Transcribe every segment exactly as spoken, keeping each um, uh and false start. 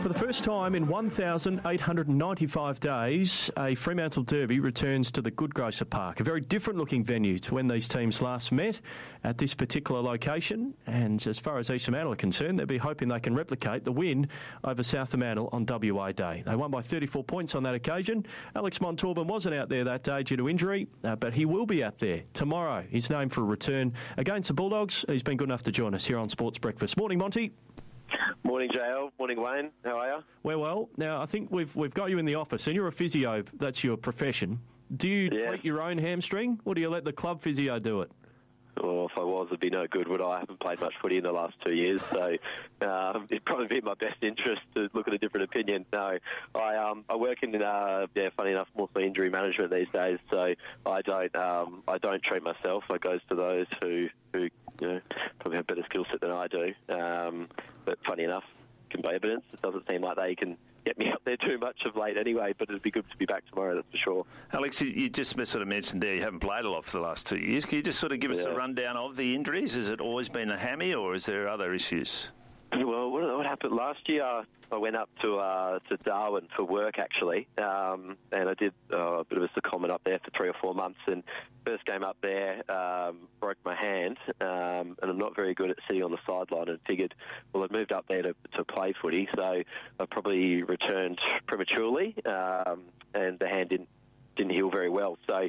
For the first time in one thousand eight hundred ninety-five days, a Fremantle Derby returns to the Goodgrocer Park, a very different looking venue to when these teams last met at this particular location. And as far as East Fremantle are concerned, they'll be hoping they can replicate the win over South Fremantle on W A Day. They won by thirty-four points on that occasion. Alex Montalban wasn't out there that day due to injury, uh, but he will be out there tomorrow. He's named for a return against the Bulldogs. He's been good enough to join us here on Sports Breakfast. Morning, Monty. Morning, J L. Morning, Wayne. How are you? Well, well. Now, I think we've we've got you in the office, and you're a physio. That's your profession. Do you Yeah. treat your own hamstring, or do you let the club physio do it? Well, if I was, it'd be no good, would I? I haven't played much footy in the last two years, so um, it'd probably be in my best interest to look at a different opinion. No, I um, I work in, uh, yeah, funny enough, mostly injury management these days, so I don't um, I don't treat myself. It goes to those who, who you know, probably have better skill set than I do. Um, but funny enough, can be evidence. It doesn't seem like they can get me up there too much of late anyway, but it'd be good to be back tomorrow, that's for sure. Alex, you, you just sort of mentioned there you haven't played a lot for the last two years. Can you just sort of give us Yeah. a rundown of the injuries? Has it always been a hammy, or is there other issues? Well, what, what happened last year? I went up to uh, to Darwin for work, actually, um, and I did uh, a bit of a secondment up there for three or four months. And first game up there, um, broke my hand, um, and I'm not very good at sitting on the sideline. And figured, well, I'd moved up there to, to play footy, so I probably returned prematurely, um, and the hand didn't didn't heal very well. So.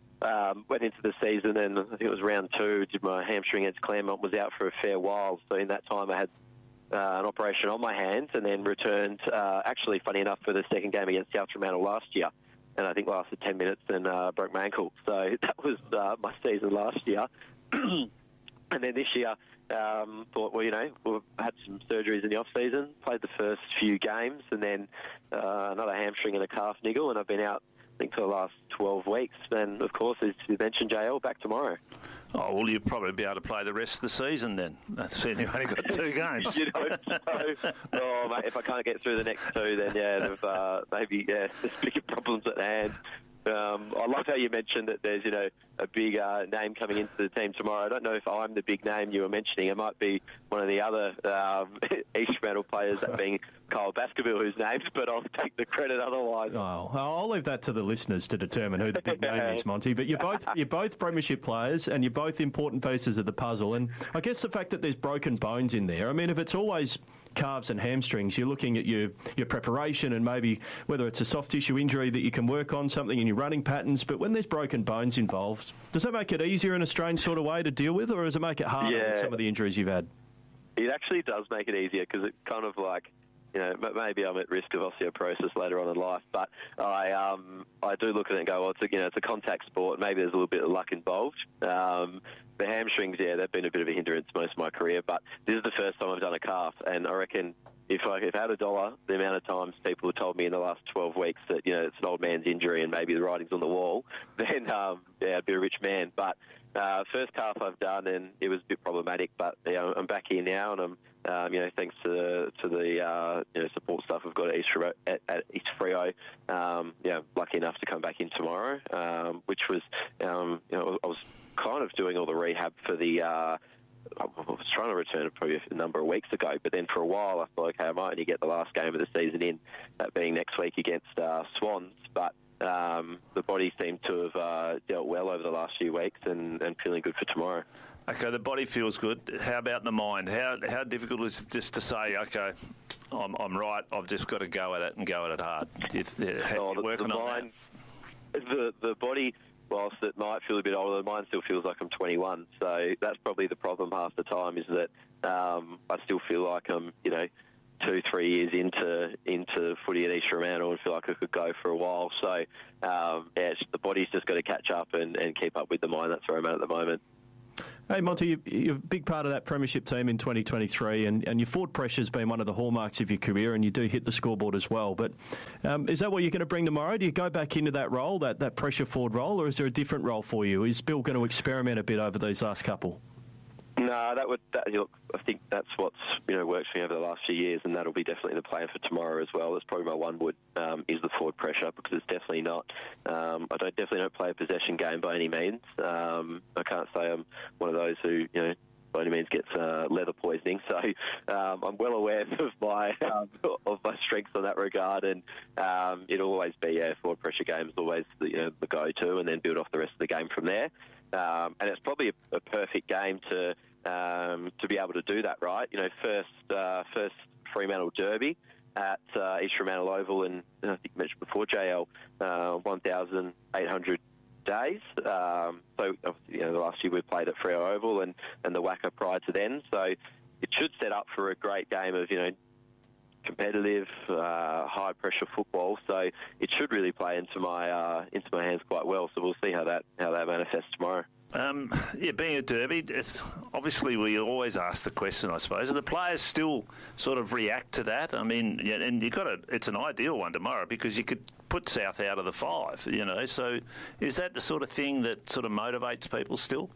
Um, went into the season, and I think it was round two, did my hamstring against Claremont, was out for a fair while. So in that time I had uh, an operation on my hands, and then returned, uh, actually, funny enough, for the second game against South Fremantle last year. And I think lasted ten minutes and uh, broke my ankle. So that was uh, my season last year. And then this year, um, thought, well, you know, we've had some surgeries in the off-season, played the first few games, and then uh, another hamstring and a calf niggle, and I've been out, I think, for the last twelve weeks. And, of course, as you mentioned, J L, back tomorrow. Oh, well, you'll probably be able to play the rest of the season then. That's it. You've only got two games. You know, so, oh, mate, if I can't get through the next two, then, yeah, there's, uh, maybe, yeah, there's bigger problems at hand. Um, I love how you mentioned that there's, you know, a big uh, name coming into the team tomorrow. I don't know if I'm the big name you were mentioning. It might be one of the other um, East Fremantle players, that being Kyle Baskerville, who's named, but I'll take the credit otherwise. Oh, I'll leave that to the listeners to determine who the big name is, Monty. But you're both you're both premiership players, and you're both important pieces of the puzzle. And I guess the fact that there's broken bones in there, I mean, if it's always calves and hamstrings, you're looking at your, your preparation and maybe whether it's a soft tissue injury that you can work on, something in your running patterns. But when there's broken bones involved, does that make it easier in a strange sort of way to deal with, or does it make it harder Yeah. with some of the injuries you've had? It actually does make it easier, because it kind of like, you know, maybe I'm at risk of osteoporosis later on in life, but I um, I do look at it and go, well, it's a, you know, it's a contact sport. Maybe there's a little bit of luck involved. Um, the hamstrings, yeah, they've been a bit of a hindrance most of my career, but this is the first time I've done a calf, and I reckon if I, if I had a dollar, the amount of times people have told me in the last twelve weeks that, you know, it's an old man's injury and maybe the writing's on the wall, then, um, yeah, I'd be a rich man. But uh, first calf I've done, and it was a bit problematic, but, you know, I'm back here now, and I'm, um, you know, thanks to to the uh, you know, support stuff we've got at East Freo, at, at East Freo, um, you know, lucky enough to come back in tomorrow, um, which was, um, you know, I was kind of doing all the rehab for the. Uh, I was trying to return probably a number of weeks ago, but then for a while I thought, okay, I might only get the last game of the season in, that being next week against uh, Swans. But um, the body seemed to have uh, dealt well over the last few weeks, and, and feeling good for tomorrow. Okay, the body feels good. How about the mind? How how difficult is it just to say, okay, I'm I'm right, I've just got to go at it and go at it hard? You, how, oh, the, working the on mind, that? The, the body, whilst it might feel a bit older, the mind still feels like I'm twenty-one. So that's probably the problem half the time, is that um, I still feel like I'm, you know, two, three years into into footy at East Fremantle, and feel like I could go for a while. So, um, yeah, it's, the body's just got to catch up and, and keep up with the mind. That's where I'm at at the moment. Hey, Monty, you- you're a big part of that premiership team in twenty twenty-three, and, and your forward pressure's been one of the hallmarks of your career, and you do hit the scoreboard as well. But um, is that what you're going to bring tomorrow? Do you go back into that role, that, that pressure forward role, or is there a different role for you? Is Bill going to experiment a bit over these last couple? No, that would. That, look, I think that's what's, you know, worked for me over the last few years, and that'll be definitely the plan for tomorrow as well. That's probably my one wood um, is the forward pressure, because it's definitely not. Um, I don't definitely don't play a possession game by any means. Um, I can't say I'm one of those who, you know, by any means gets uh, leather poisoning. So um, I'm well aware of my um, of my strengths in that regard, and um, it'll always be yeah, forward pressure games, always the, you know, the go-to, and then build off the rest of the game from there. Um, and it's probably a, a perfect game to um, to be able to do that, right? You know, first uh, first Fremantle Derby at uh, East Fremantle Oval, and I think you mentioned before, J L, uh, one thousand eight hundred days. Um, so, you know, the last year we played at Freo Oval and, and the Wacker prior to then. So it should set up for a great game of, you know, competitive, uh, high-pressure football. So it should really play into my uh, into my hands quite well. So we'll see how that how that manifests tomorrow. Um, yeah, being a derby, it's, obviously we always ask the question, I suppose, do the players still sort of react to that? I mean, yeah, and you got a, it's an ideal one tomorrow because you could put South out of the five, you know. So is that the sort of thing that sort of motivates people still?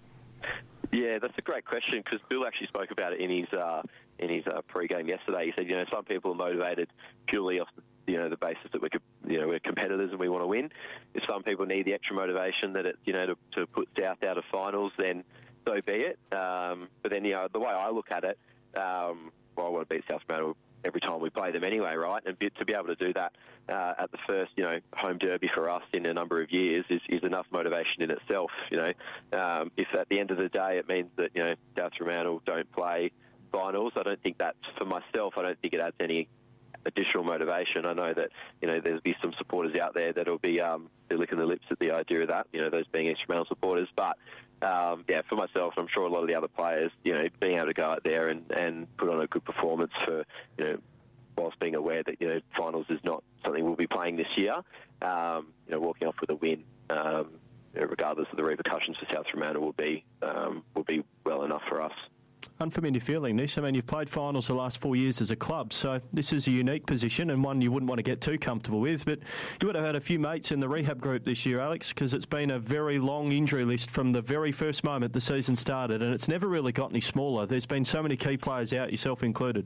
Yeah, that's a great question because Bill actually spoke about it in his uh, in his uh, pre-game yesterday. He said, you know, some people are motivated purely off the you know, the basis that we're, you know, we're competitors and we want to win. If some people need the extra motivation that it, you know, to, to put South out of finals, then so be it. Um, but then, you know, the way I look at it, um, well, I want to beat South Fremantle every time we play them anyway, right? And be, to be able to do that uh, at the first, you know, home derby for us in a number of years is, is enough motivation in itself. You know, um, if at the end of the day it means that, you know, South Fremantle don't play finals, I don't think that's, for myself, I don't think it adds any additional motivation. I know that, you know, there'll be some supporters out there that'll be um, they're licking their lips at the idea of that, you know, those being East Fremantle supporters. But, um, yeah, for myself, I'm sure a lot of the other players, you know, being able to go out there and, and put on a good performance for, you know, whilst being aware that, you know, finals is not something we'll be playing this year, um, you know, walking off with a win, um, you know, regardless of the repercussions for South Fremantle will be, um, will be well enough for us. Unfamiliar feeling, Nish. I mean, you've played finals the last four years as a club, so this is a unique position and one you wouldn't want to get too comfortable with. But you would have had a few mates in the rehab group this year, Alex, because it's been a very long injury list from the very first moment the season started, and it's never really got any smaller. There's been so many key players out, yourself included.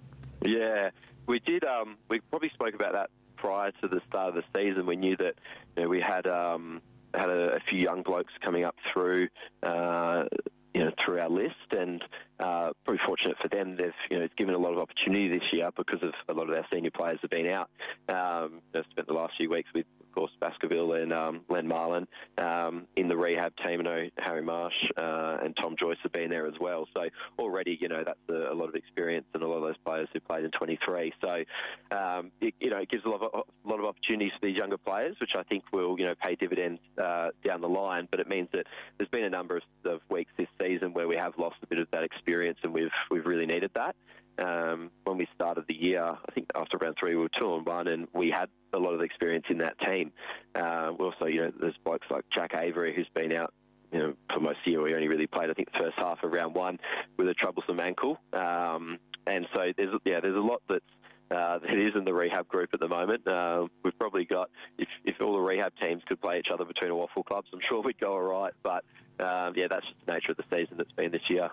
Yeah, we did. Um, we probably spoke about that prior to the start of the season. We knew that, you know, we had um, had a, a few young blokes coming up through. Uh, you know, through our list, and uh, probably fortunate for them, they've, you know, it's given a lot of opportunity this year because of a lot of our senior players have been out. Um, I've spent the last few weeks with, of course, Baskerville and um, Len Marlin um, in the rehab team. I know Harry Marsh uh, and Tom Joyce have been there as well. So already, you know, that's a, a lot of experience and a lot of those players who played in twenty-three. So, um, it, you know, it gives a lot of a lot of opportunities for these younger players, which I think will, you know, pay dividends uh, down the line. But it means that there's been a number of, of weeks this season where we have lost a bit of that experience, and we've we've really needed that. Um, when we started the year, I think after round three we were two and one, and we had a lot of experience in that team. Uh, we also, you know, there's blokes like Jack Avery who's been out, you know, for most of the year. We only really played, I think, the first half of round one with a troublesome ankle. Um, and so there's yeah, there's a lot that's uh, that is in the rehab group at the moment. Uh, we've probably got, if if all the rehab teams could play each other between waffle clubs, I'm sure we'd go all right. But um, yeah, that's just the nature of the season that's been this year.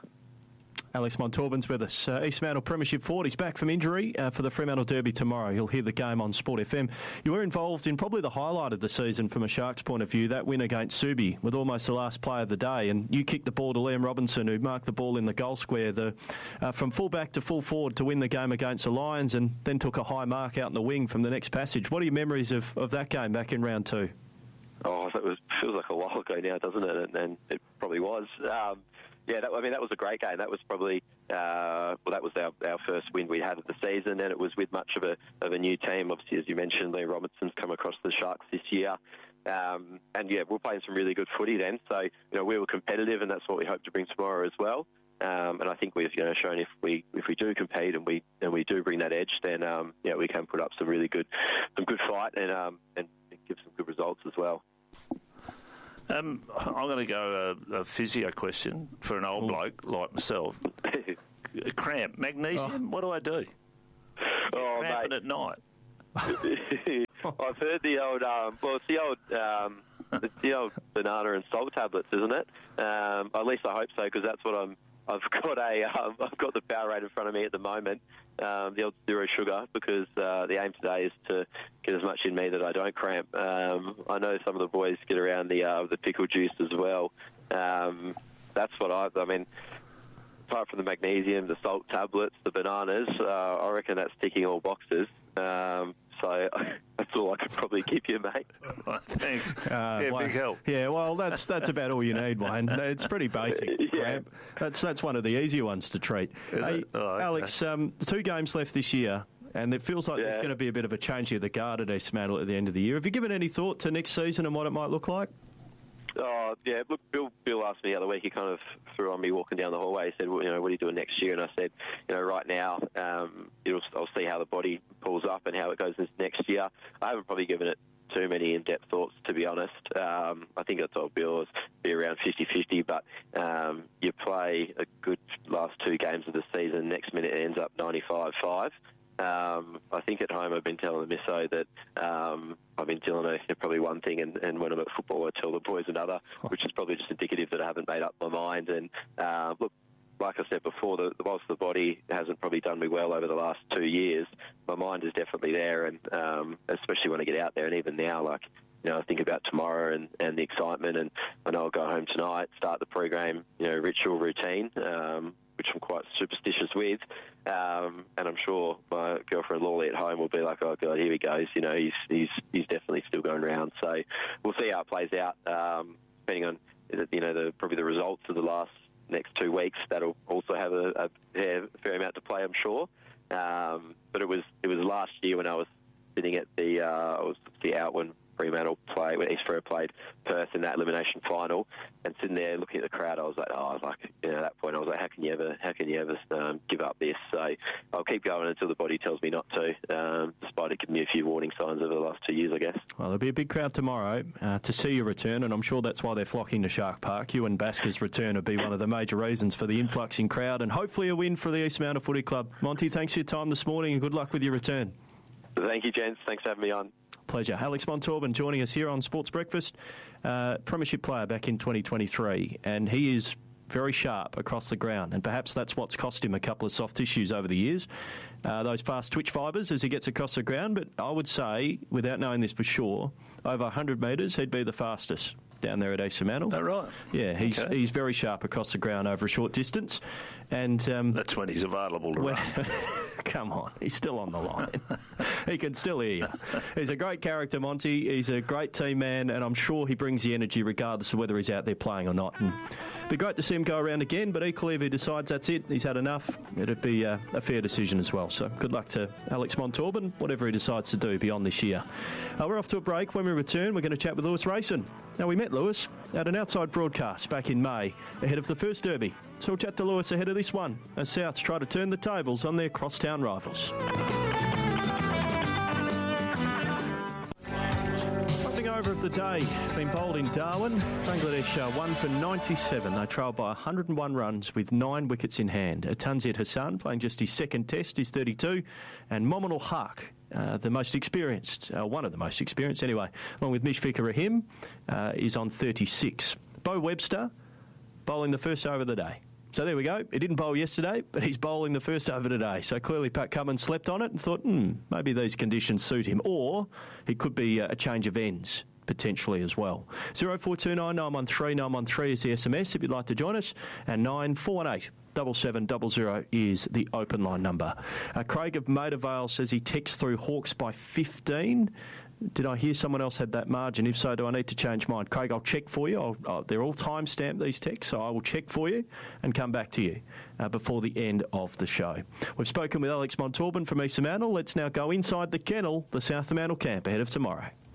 Alex Montalban's with us. Uh, East Fremantle Premiership forward. He's back from injury uh, for the Fremantle Derby tomorrow. You'll hear the game on Sport F M. You were involved in probably the highlight of the season from a Sharks point of view, that win against Subi with almost the last play of the day. And you kicked the ball to Liam Robinson, who marked the ball in the goal square the, uh, from full back to full forward to win the game against the Lions, and then took a high mark out in the wing from the next passage. What are your memories of, of that game back in round two? Oh, it was, feels like a while ago now, doesn't it? And, and it probably was. Um, Yeah, that, I mean, that was a great game. That was probably, uh, well, that was our, our first win we had of the season, and it was with much of a of a new team. Obviously, as you mentioned, Liam Robinson's come across the Sharks this year. Um, and, yeah, we're playing some really good footy then. So, you know, we were competitive, and that's what we hope to bring tomorrow as well. Um, and I think we've, you know, shown if we if we do compete and we and we do bring that edge, then, um, yeah, we can put up some really good some good fight and um, and give some good results as well. Um, I'm going to go a, a physio question for an old Ooh. bloke like myself. Cramp, magnesium. Oh. What do I do? Oh, Cramping mate. at night. I've heard the old. Um, well, it's the old. Um, it's the old banana and salt tablets, isn't it? Um, at least I hope so, because that's what I'm. I've got a. Um, I've got the Powerade in front of me at the moment. Um, the old zero sugar, because uh, the aim today is to get as much in me that I don't cramp. Um, I know some of the boys get around the uh, the pickle juice as well. Um, that's what I. I mean, apart from the magnesium, the salt tablets, the bananas, uh, I reckon that's ticking all boxes. Um, so that's all I could probably give you, mate. Thanks. Uh, yeah, well, big help. Yeah, well, that's that's about all you need, Wayne. It's pretty basic. Yeah. Graham. That's that's one of the easier ones to treat. Is Hey, it? Oh, okay. Alex, um, two games left this year, and it feels like Yeah. there's going to be a bit of a change of the guard at East Mantle at the end of the year. Have you given any thought to next season and what it might look like? Oh, yeah, look, Bill Bill asked me the other week, he kind of threw on me walking down the hallway. He said, well, you know, what are you doing next year? And I said, you know, right now, um, it'll, I'll see how the body pulls up and how it goes this next year. I haven't probably given it too many in-depth thoughts, to be honest. Um, I think I told Bill it'd be around fifty-fifty, but um, you play a good last two games of the season, next minute it ends up ninety-five five. Um, I think at home I've been telling the misso that um, I've been telling her probably one thing, and, and when I'm at football I tell the boys another, which is probably just indicative that I haven't made up my mind. And uh, look, like I said before, the, whilst the body hasn't probably done me well over the last two years, my mind is definitely there, and um, especially when I get out there, and even now, like, you know, I think about tomorrow and, and the excitement, and I know I'll go home tonight, start the program, you know, ritual routine, um, which I'm quite superstitious with, um, and I'm sure my girlfriend Lawley at home will be like, oh God, here he goes, you know, he's he's he's definitely still going around. So we'll see how it plays out, um, depending on, you know, the probably the results of the last next two weeks. That'll also have a, a fair amount to play, I'm sure. Um, but it was it was last year when I was sitting at the uh, I was the out when Fremantle played, when East Freo played Perth in that elimination final, and sitting there looking at the crowd, I was like, oh, I was like, you know, at that point, I was like, how can you ever, how can you ever um, give up this? So I'll keep going until the body tells me not to, um, despite it giving me a few warning signs over the last two years, I guess. Well, there'll be a big crowd tomorrow uh, to see your return, and I'm sure that's why they're flocking to Shark Park. You and Basker's return will be one of the major reasons for the influx in crowd, and hopefully a win for the East Mantle Footy Club. Monty, thanks for your time this morning, and good luck with your return. Thank you, gents. Thanks for having me on. Pleasure. Alex Montalban joining us here on Sports Breakfast. Uh, Premiership player back in twenty twenty-three, and he is very sharp across the ground, and perhaps that's what's cost him a couple of soft tissues over the years, uh, those fast twitch fibres as he gets across the ground. But I would say, without knowing this for sure, over one hundred metres, he'd be the fastest down there at East Mantle. Is that right? Yeah, he's Okay. he's very sharp across the ground over a short distance. And um, That's when he's available to when, run. come on, he's still on the line. He can still hear you. He's a great character, Monty. He's a great team man, and I'm sure he brings the energy regardless of whether he's out there playing or not. And it'd be great to see him go around again, but equally if he decides that's it, he's had enough, it'd be uh, a fair decision as well. So good luck to Alex Montalban, whatever he decides to do beyond this year. Uh, we're off to a break. When we return, we're going to chat with Lewis Rayson. Now, we met Lewis at an outside broadcast back in May ahead of the first derby. So we'll chat to Lewis ahead of this one as Souths try to turn the tables on their crosstown rivals. Something over of the day been bowled in Darwin. Bangladesh uh, one for ninety-seven. They trailed by one hundred and one runs with nine wickets in hand. Tanzir Hassan playing just his second test, his thirty-two, and Mominul Haq, uh, the most experienced, uh, one of the most experienced anyway, along with Mishfiqur Rahim, uh, is on thirty-six. Bo Webster bowling the first over of the day. So there we go. He didn't bowl yesterday, but he's bowling the first over today. So clearly Pat Cummins slept on it and thought, hmm, maybe these conditions suit him. Or it could be a change of ends, potentially as well. zero four two nine nine one three nine one three is the S M S if you'd like to join us. And nine four one eight seven seven zero zero is the open line number. Uh, Craig of Maida Vale says he texts through Hawks by fifteen. Did I hear someone else had that margin? If so, do I need to change mine? Craig, I'll check for you. I'll, I'll, they're all time-stamped, these texts, so I will check for you and come back to you uh, before the end of the show. We've spoken with Alex Montalban from East Mantle. Let's now go inside the kennel, the South Mantle camp, ahead of tomorrow.